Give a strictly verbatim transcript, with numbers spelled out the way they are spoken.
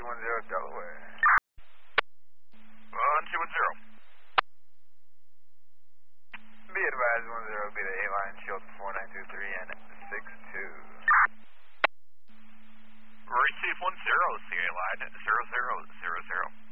one zero Delaware. one two one zero. Be advised, one zero, be the A-line, shield four nine two three and six two. Receive one zero, C A line, zero zero zero zero.